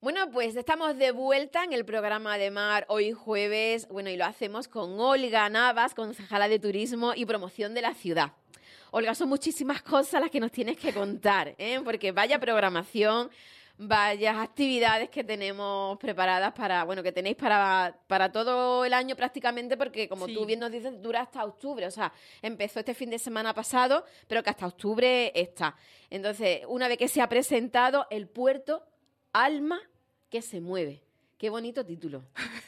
Bueno, pues estamos de vuelta en el programa de Mar hoy jueves. Bueno, y lo hacemos con Olga Navas, concejala de Turismo y Promoción de la ciudad. Olga, son muchísimas cosas las que nos tienes que contar, porque vaya programación, vayas actividades que tenemos preparadas que tenéis para todo el año prácticamente, porque como tú bien nos dices, dura hasta octubre. O sea, empezó este fin de semana pasado, pero que hasta octubre está. Entonces, una vez que se ha presentado el puerto Alma que se mueve. Qué bonito título.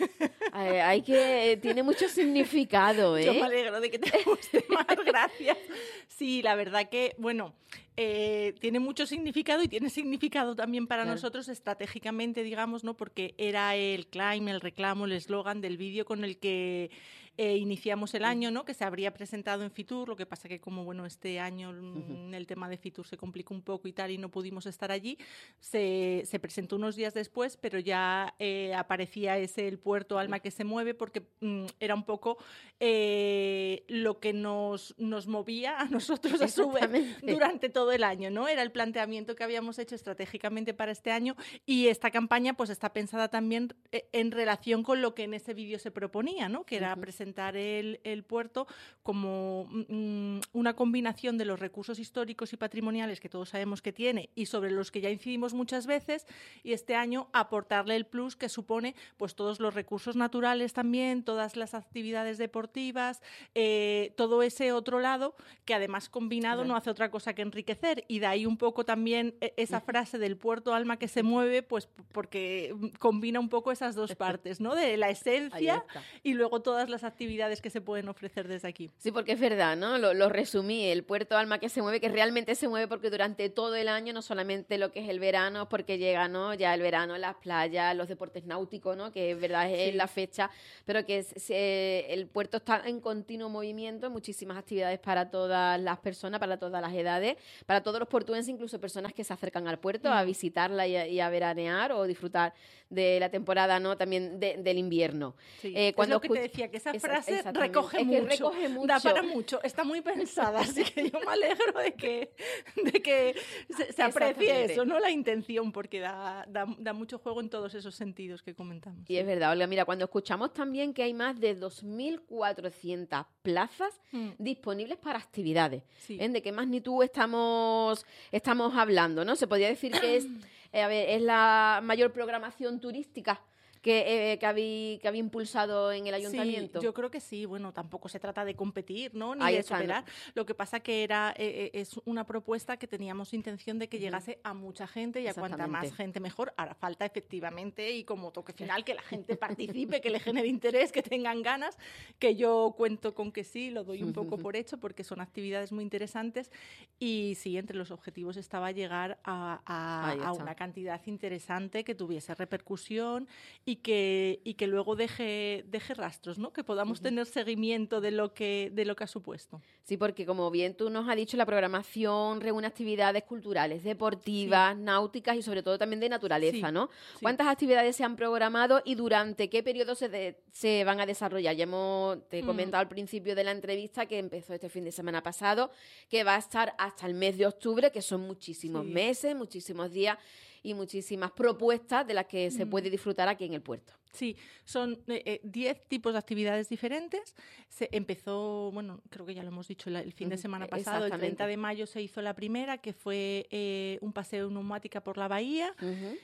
Tiene mucho significado, ¿eh? Yo me alegro de que te guste más, gracias. Sí, la verdad que, bueno, tiene mucho significado y tiene significado también para nosotros estratégicamente, digamos, ¿no? Porque era el claim, el reclamo, el eslogan del vídeo con el que iniciamos el año, ¿no? Que se habría presentado en Fitur, lo que pasa que como, bueno, este año el tema de Fitur se complicó un poco y tal y no pudimos estar allí, se presentó unos días después, pero ya aparecía el puerto Alma que se mueve porque era un poco lo que nos movía a nosotros a su vez durante todo el año, ¿no? Era el planteamiento que habíamos hecho estratégicamente para este año y esta campaña pues está pensada también en relación con lo que en ese vídeo se proponía, ¿no? Que era presentar el puerto como una combinación de los recursos históricos y patrimoniales que todos sabemos que tiene y sobre los que ya incidimos muchas veces, y este año aportarle el plus que supone pues todos los recursos naturales también, todas las actividades deportivas, todo ese otro lado que además combinado no hace otra cosa que enriquecer, y de ahí un poco también esa frase del puerto Alma que se mueve, pues porque combina un poco esas dos partes, ¿no? De la esencia y luego todas las actividades que se pueden ofrecer desde aquí. Sí, porque es verdad, ¿no? Lo resumí, el puerto Alma que realmente se mueve porque durante todo el año, no solamente lo que es el verano, porque llega, ¿no? Ya el verano, las playas, los deportes náuticos, ¿no? Que es verdad, es la fecha, pero que el puerto está en continuo movimiento, muchísimas actividades para todas las personas, para todas las edades, para todos los portuenses, incluso personas que se acercan al puerto a visitarla y a veranear o disfrutar de la temporada, ¿no? También del invierno. Sí. Cuando es lo que te decía, que esa frase recoge mucho, da para mucho, está muy pensada, así que yo me alegro de que se aprecie eso, ¿no? La intención, porque da mucho juego en todos esos sentidos que comentamos. Y es verdad, Olga, mira, cuando escuchamos también que hay más de 2.400 plazas disponibles para actividades, ¿de qué magnitud estamos hablando, ¿no? Se podría decir que es la mayor programación turística que había impulsado en el ayuntamiento. Sí, yo creo que sí. Bueno, tampoco se trata de competir, ¿no? Ni de superar. Lo que pasa que es una propuesta que teníamos intención de que llegase a mucha gente, y a cuanta más gente mejor. Ahora falta efectivamente, y como toque final, que la gente participe, que le genere interés, que tengan ganas, que yo cuento con que sí, lo doy un poco por hecho, porque son actividades muy interesantes, y sí, entre los objetivos estaba llegar a una cantidad interesante que tuviese repercusión y que luego deje rastros, ¿no? Que podamos tener seguimiento de lo que ha supuesto. Sí, porque como bien tú nos has dicho, la programación reúne actividades culturales, deportivas, náuticas y sobre todo también de naturaleza, ¿no? Sí. ¿Cuántas actividades se han programado y durante qué periodo se van a desarrollar? Ya te he comentado al principio de la entrevista que empezó este fin de semana pasado, que va a estar hasta el mes de octubre, que son muchísimos meses, muchísimos días y muchísimas propuestas de las que se puede disfrutar aquí en el puerto. Sí, son 10 tipos de actividades diferentes. Se empezó, bueno, creo que ya lo hemos dicho el fin de semana pasado, el 30 de mayo se hizo la primera, que fue un paseo en neumática por la bahía.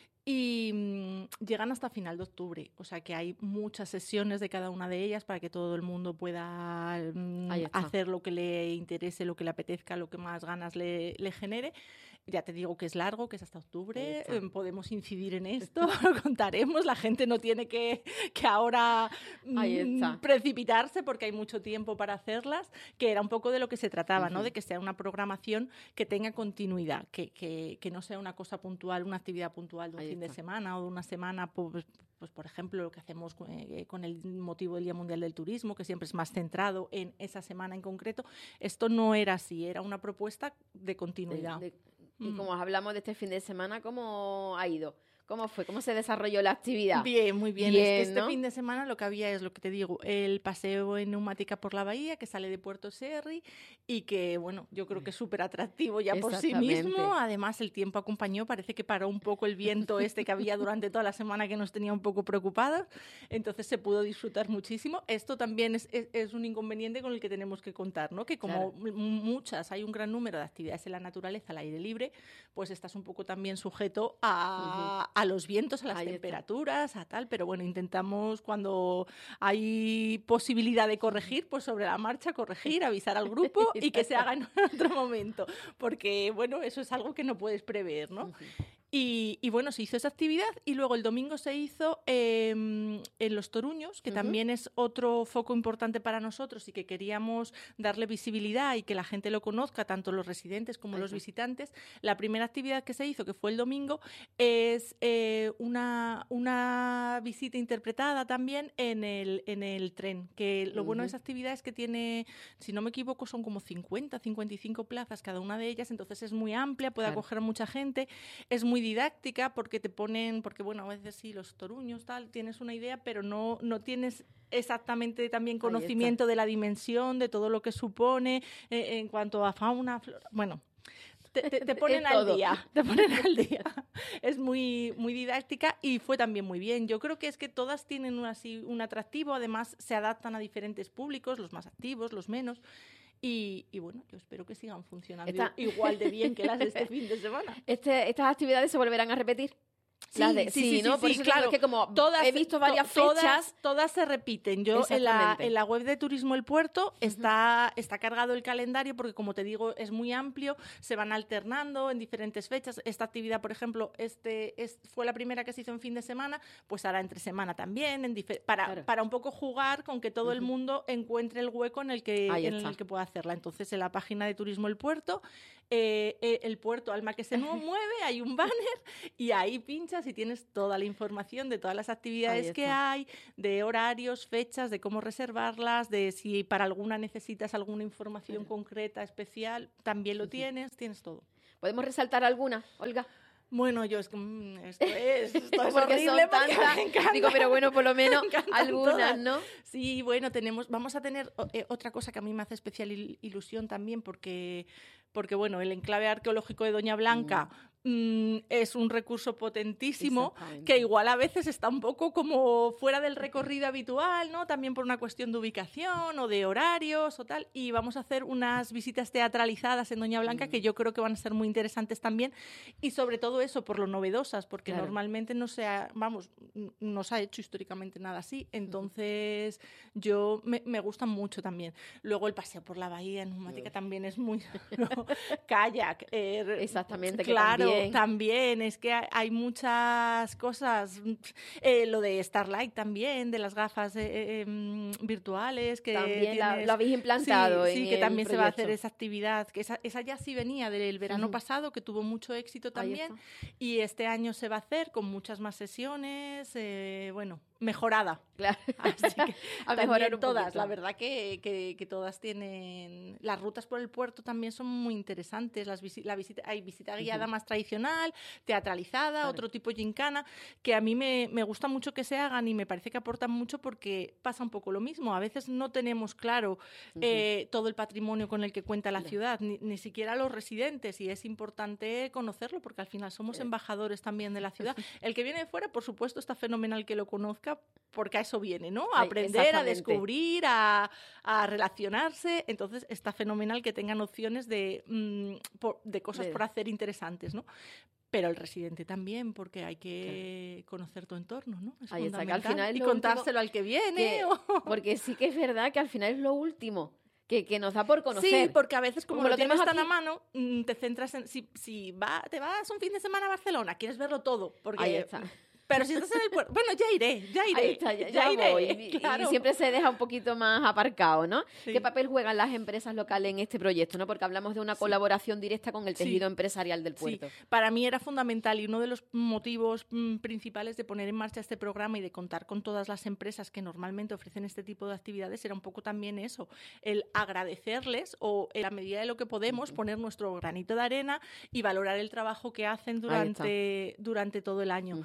Y llegan hasta final de octubre, o sea que hay muchas sesiones de cada una de ellas para que todo el mundo pueda hacer lo que le interese, lo que le apetezca, lo que más ganas le genere. Ya te digo que es largo, que es hasta octubre, podemos incidir en esto, lo contaremos, la gente no tiene que ahora precipitarse porque hay mucho tiempo para hacerlas, que era un poco de lo que se trataba, ¿no? De que sea una programación que tenga continuidad, que no sea una cosa puntual, una actividad puntual de un fin de semana o de una semana, pues por ejemplo, lo que hacemos con el motivo del Día Mundial del Turismo, que siempre es más centrado en esa semana en concreto. Esto no era así, era una propuesta de continuidad. Y como hablamos de este fin de semana, ¿cómo ha ido? ¿Cómo fue? ¿Cómo se desarrolló la actividad? Bien, muy bien. Bien, es que este ¿no? fin de semana lo que había es lo que te digo, el paseo en neumática por la bahía, que sale de Puerto Serri y que, bueno, yo creo que es súper atractivo ya por sí Exactamente. mismo. Además, el tiempo acompañó, parece que paró un poco el viento este que había durante toda la semana que nos tenía un poco preocupados. Entonces se pudo disfrutar muchísimo. Esto también es un inconveniente con el que tenemos que contar, ¿no? Que como muchas, hay un gran número de actividades en la naturaleza al aire libre, pues estás un poco también sujeto a los vientos, a las temperaturas, a tal, pero bueno, intentamos cuando hay posibilidad de corregir, pues sobre la marcha corregir, avisar al grupo y que se haga en otro momento, porque bueno, eso es algo que no puedes prever, ¿no? Y bueno, se hizo esa actividad y luego el domingo se hizo en Los Toruños, que también es otro foco importante para nosotros y que queríamos darle visibilidad y que la gente lo conozca, tanto los residentes como los visitantes. La primera actividad que se hizo, que fue el domingo, es una visita interpretada también en el tren, que lo bueno de esa actividad es que tiene, si no me equivoco, son como 50, 55 plazas cada una de ellas, entonces es muy amplia, puede acoger a mucha gente, es muy didáctica porque te ponen, porque bueno, a veces sí, los toruños, tal, tienes una idea, pero no tienes exactamente también conocimiento de la dimensión, de todo lo que supone en cuanto a fauna, flora, bueno. Te ponen al día, te ponen al día. Es muy, muy didáctica y fue también muy bien. Yo creo que es que todas tienen un atractivo, además se adaptan a diferentes públicos, los más activos, los menos. Y bueno, yo espero que sigan funcionando igual de bien que las de este fin de semana. ¿Estas actividades se volverán a repetir? Sí, ¿no? Por eso claro, es que como todas, he visto varias fechas... Todas se repiten. Yo en la web de Turismo El Puerto está cargado el calendario porque, como te digo, es muy amplio, se van alternando en diferentes fechas. Esta actividad, por ejemplo, fue la primera que se hizo en fin de semana, pues hará entre semana también, para un poco jugar con que todo el mundo encuentre el hueco en el que pueda hacerla. Entonces, en la página de Turismo El Puerto, el puerto Alma que se mueve, hay un banner y ahí pinchas y tienes toda la información de todas las actividades que hay, de horarios, fechas, de cómo reservarlas, de si para alguna necesitas alguna información concreta, especial, también lo tienes todo. ¿Podemos resaltar alguna, Olga? Bueno, yo esto es porque horrible son tantas. Digo, pero bueno, por lo menos algunas, todas, ¿no? Sí, bueno, vamos a tener otra cosa que a mí me hace especial ilusión también, porque bueno, el enclave arqueológico de Doña Blanca es un recurso potentísimo que igual a veces está un poco como fuera del recorrido habitual, ¿no? También por una cuestión de ubicación o de horarios o tal. Y vamos a hacer unas visitas teatralizadas en Doña Blanca que yo creo que van a ser muy interesantes también. Y sobre todo eso, por lo novedosas, porque normalmente no se ha hecho históricamente nada así. Entonces, me gustan mucho también. Luego el paseo por la bahía en neumática también es muy... kayak. Exactamente, claro, también. Es que hay muchas cosas. Lo de Starlight también, de las gafas virtuales. Que también lo habéis implantado. Sí, que también se va a hacer esa actividad. Que esa ya sí venía del verano pasado, que tuvo mucho éxito también. Y este año se va a hacer con muchas más sesiones. Mejorada. Claro. Así que a mejorar todas. poquito. La verdad que todas tienen... Las rutas por el puerto también son muy interesantes. Hay visita guiada más tradicional, teatralizada, otro tipo gincana, que a mí me gusta mucho que se hagan y me parece que aportan mucho porque pasa un poco lo mismo. A veces no tenemos claro todo el patrimonio con el que cuenta la ciudad, ni siquiera los residentes, y es importante conocerlo porque al final somos embajadores también de la ciudad. El que viene de fuera, por supuesto, está fenomenal que lo conozca porque a eso viene, ¿no? A aprender, a descubrir, a relacionarse. Entonces está fenomenal que tengan opciones de cosas por hacer interesantes, ¿no? Pero el residente también, porque hay que conocer tu entorno, ¿no? Es fundamental. Que al final y contárselo al que viene. Porque sí que es verdad que al final es lo último que nos da por conocer. Sí, porque a veces como lo tienes tan aquí a mano, te centras en... Si te vas un fin de semana a Barcelona, quieres verlo todo. Porque ahí está. Pero si estás en el puerto, bueno, ya iré. Ahí está, ya iré, voy. claro. Y siempre se deja un poquito más aparcado, ¿no? Sí. ¿Qué papel juegan las empresas locales en este proyecto, no? Porque hablamos de una colaboración directa con el tejido empresarial del puerto. Sí, para mí era fundamental y uno de los motivos principales de poner en marcha este programa y de contar con todas las empresas que normalmente ofrecen este tipo de actividades era un poco también eso, el agradecerles o en la medida de lo que podemos poner nuestro granito de arena y valorar el trabajo que hacen durante todo el año.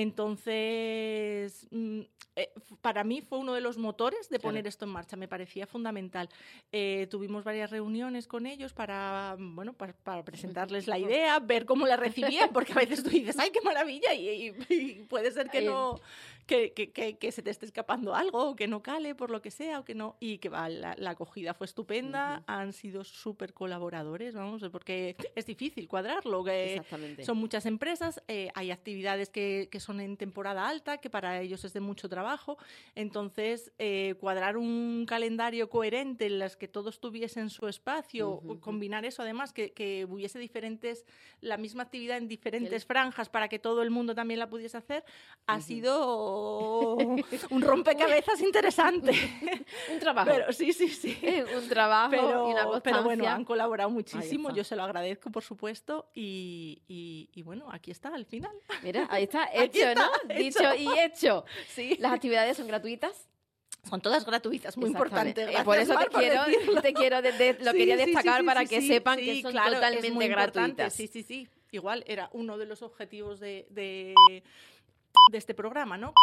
Entonces, para mí fue uno de los motores de poner esto en marcha, me parecía fundamental. Tuvimos varias reuniones con ellos para presentarles la idea, ver cómo la recibían, porque a veces tú dices, ¡ay, qué maravilla! Y puede ser que no... Que se te esté escapando algo, o que no cale por lo que sea, o que no. Y que la acogida fue estupenda, han sido súper colaboradores, vamos, porque es difícil cuadrarlo. Son muchas empresas, hay actividades que son en temporada alta, que para ellos es de mucho trabajo. Entonces, cuadrar un calendario coherente en las que todos tuviesen su espacio, combinar eso, además, que hubiese la misma actividad en diferentes franjas para que todo el mundo también la pudiese hacer, ha sido un rompecabezas interesante. Un trabajo. Pero, sí. Un trabajo y una constancia. Pero bueno, han colaborado muchísimo, yo se lo agradezco, por supuesto, y bueno, aquí está, al final. Mira, ahí está, hecho, ¿no? Dicho y hecho. Sí. ¿Las actividades son gratuitas? Son todas gratuitas, muy importante. Gracias, por eso Mar, lo quería destacar para que sepan que son totalmente gratuitas. Sí. Igual era uno de los objetivos de este programa, ¿no?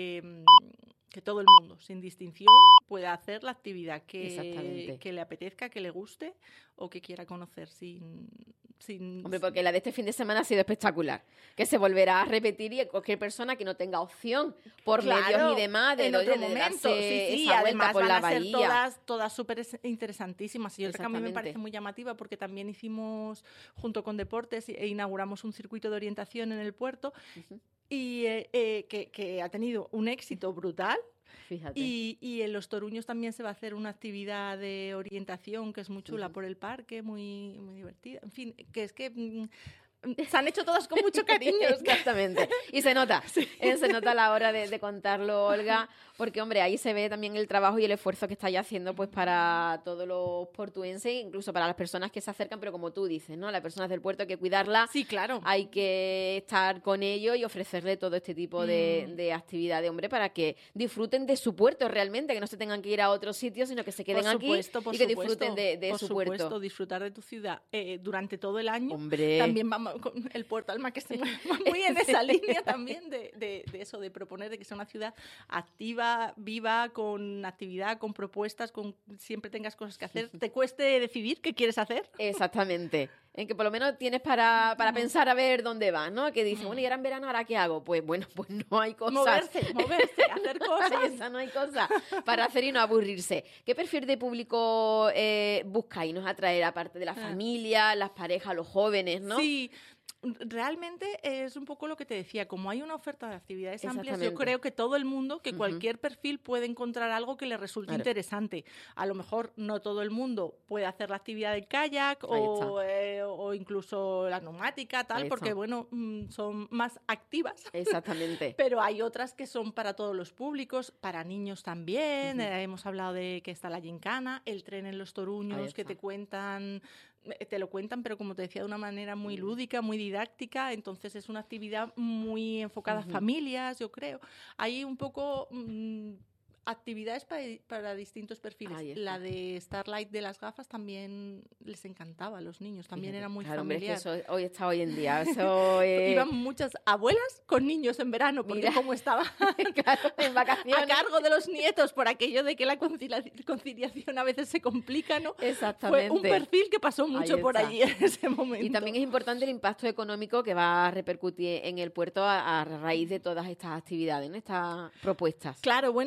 Que todo el mundo, sin distinción, pueda hacer la actividad que le apetezca, que le guste o que quiera conocer sin... Hombre, porque la de este fin de semana ha sido espectacular, que se volverá a repetir y cualquier persona que no tenga opción por medios y demás de otro momento. Sí, además por van a ser todas súper interesantísimas. Y otra que a mí me parece muy llamativa porque también hicimos, junto con Deportes, e inauguramos un circuito de orientación en el puerto y que ha tenido un éxito brutal. Fíjate. Y en Los Toruños también se va a hacer una actividad de orientación que es muy chula por el parque, muy, muy divertida. En fin, que es que se han hecho todas con mucho cariño. Exactamente. Y se nota, se nota a la hora de contarlo, Olga, porque, hombre, ahí se ve también el trabajo y el esfuerzo que estáis haciendo pues para todos los portuenses, incluso para las personas que se acercan, pero como tú dices, ¿no? Las personas del puerto hay que cuidarlas. Sí, claro. Hay que estar con ellos y ofrecerle todo este tipo de actividades, hombre, para que disfruten de su puerto realmente, que no se tengan que ir a otro sitio, sino que se queden aquí y que disfruten de su puerto. Por supuesto, disfrutar de tu ciudad durante todo el año. Hombre. También vamos con el Puerto Alma, que está muy en esa línea también de eso, de proponer de que sea una ciudad activa, viva, con actividad, con propuestas, con siempre tengas cosas que hacer. ¿Te cueste decidir qué quieres hacer? Exactamente. En que por lo menos tienes para pensar a ver dónde vas, ¿no? Que dices, bueno, y ahora en verano, ¿ahora qué hago? Pues bueno, pues no hay cosas. Moverse, hacer cosas. Esa no hay cosas para hacer y no aburrirse. ¿Qué perfil de público buscáis, nos atraer, aparte de la familia, las parejas, los jóvenes, ¿no? Sí. Realmente es un poco lo que te decía, como hay una oferta de actividades amplias, yo creo que todo el mundo, que cualquier perfil puede encontrar algo que le resulte interesante. A lo mejor no todo el mundo puede hacer la actividad del kayak o incluso la neumática, porque bueno, son más activas. Exactamente. Pero hay otras que son para todos los públicos, para niños también. Hemos hablado de que está la gincana, el tren en Los Toruños, que te lo cuentan, pero como te decía, de una manera muy lúdica, muy didáctica, entonces es una actividad muy enfocada a familias, yo creo. Hay un poco actividades para distintos perfiles. La de Starlight de las gafas también les encantaba a los niños, también era muy familiar. Hombre, eso hoy está hoy en día. Eso, Iban muchas abuelas con niños en verano, porque como estaba en vacaciones, a cargo de los nietos, por aquello de que la conciliación a veces se complica, ¿no? Exactamente. Fue un perfil que pasó mucho por allí en ese momento. Y también es importante el impacto económico que va a repercutir en el puerto a raíz de todas estas actividades, ¿no? Estas propuestas. Claro, bueno,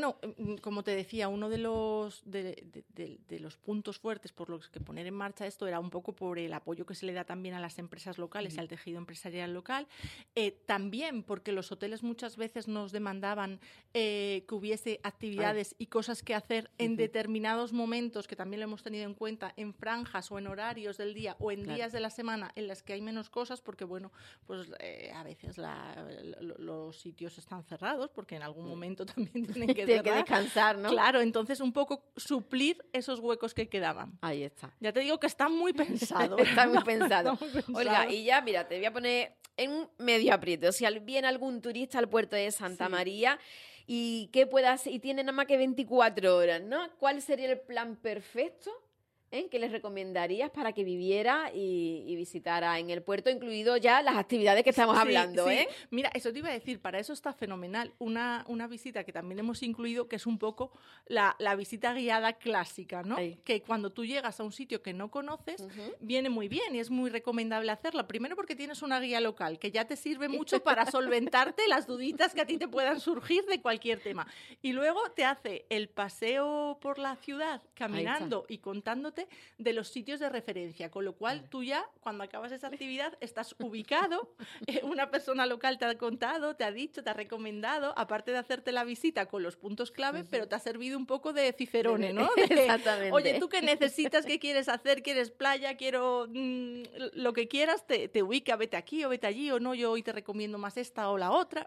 como te decía, uno de los puntos fuertes por los que poner en marcha esto era un poco por el apoyo que se le da también a las empresas locales, al tejido empresarial local. También porque los hoteles muchas veces nos demandaban que hubiese actividades y cosas que hacer en determinados momentos, que también lo hemos tenido en cuenta, en franjas o en horarios del día o en días de la semana en las que hay menos cosas, porque bueno, pues a veces los sitios están cerrados, porque en algún momento también tienen que descansar, ¿no? Claro, entonces un poco suplir esos huecos que quedaban. Ahí está. Ya te digo que está muy pensado. Está muy pensado. Está muy pensado. Olga, y ya, mira, te voy a poner en un medio aprieto. Si viene algún turista al puerto de Santa María y tiene nada más que 24 horas, ¿no? ¿Cuál sería el plan perfecto que les recomendarías para que viviera y visitara en el puerto, incluido ya las actividades que estamos hablando? Mira, eso te iba a decir, para eso está fenomenal. Una visita que también hemos incluido, que es un poco la visita guiada clásica, ¿no? Que cuando tú llegas a un sitio que no conoces, viene muy bien y es muy recomendable hacerla. Primero porque tienes una guía local, que ya te sirve mucho para solventarte las duditas que a ti te puedan surgir de cualquier tema. Y luego te hace el paseo por la ciudad, caminando y contándote de los sitios de referencia, con lo cual tú ya, cuando acabas esa actividad, estás ubicado, una persona local te ha contado, te ha dicho, te ha recomendado, aparte de hacerte la visita con los puntos clave, pero te ha servido un poco de Cicerone, ¿no? Exactamente. Oye, ¿tú qué necesitas? ¿Qué quieres hacer? ¿Quieres playa? ¿Quiero lo que quieras? Te ubica, vete aquí o vete allí, o no, yo hoy te recomiendo más esta o la otra.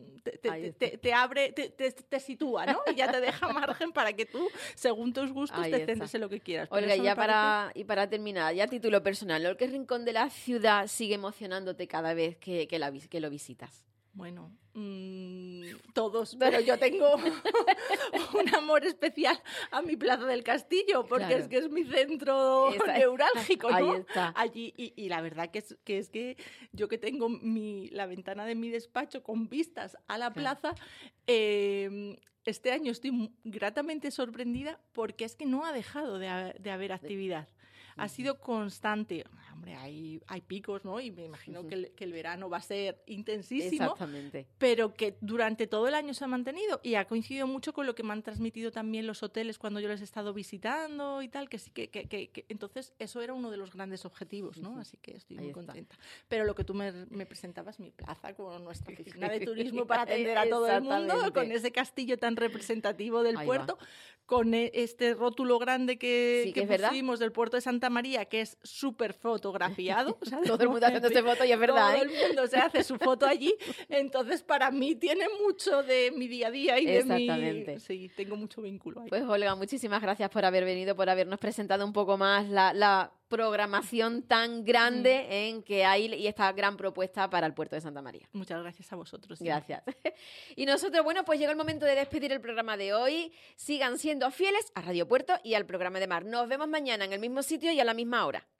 Te abre, te sitúa, ¿no? Y ya te deja margen para que tú, según tus gustos, te centres en lo que quieras. Olga, ya para terminar, ya a título personal, ¿qué rincón de la ciudad sigue emocionándote cada vez que lo visitas? Bueno, todos, pero yo tengo un amor especial a mi Plaza del Castillo, porque es que es mi centro neurálgico, ¿no? Ahí está. Allí, y la verdad que es que yo que tengo la ventana de mi despacho con vistas a la plaza, este año estoy gratamente sorprendida porque es que no ha dejado de haber actividad. Ha sido constante. Hombre, hay picos, ¿no? Y me imagino que el verano va a ser intensísimo. Exactamente. Pero que durante todo el año se ha mantenido y ha coincidido mucho con lo que me han transmitido también los hoteles cuando yo les he estado visitando y tal, que sí que entonces eso era uno de los grandes objetivos, ¿no? Así que estoy muy contenta. Pero lo que tú me presentabas, mi plaza con nuestra oficina de turismo para atender a todo el mundo, con ese castillo tan representativo del puerto, con este rótulo grande que pusimos del puerto de Santa María, que es súper fotografiado. O sea, todo el mundo haciéndose foto y es verdad. Todo el mundo se hace su foto allí. Entonces, para mí tiene mucho de mi día a día y de mi... Sí, tengo mucho vínculo ahí. Pues, Olga, muchísimas gracias por haber venido, por habernos presentado un poco más la programación tan grande en que hay y esta gran propuesta para el puerto de Santa María. Muchas gracias a vosotros. Gracias. Y nosotros, bueno, pues llegó el momento de despedir el programa de hoy. Sigan siendo fieles a Radio Puerto y al programa de Mar. Nos vemos mañana en el mismo sitio y a la misma hora.